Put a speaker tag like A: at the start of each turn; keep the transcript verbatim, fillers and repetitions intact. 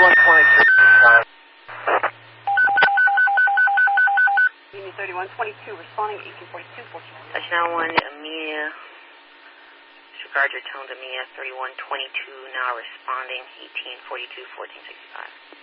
A: thirty-one twenty-two. Time.
B: Union thirty-one twenty-two, responding eighteen forty-two, fourteen.
C: Touchdown one, Mia. Disregard your tone to Mia thirty-one twenty-two, now responding eighteen forty-two, fourteen sixty-five.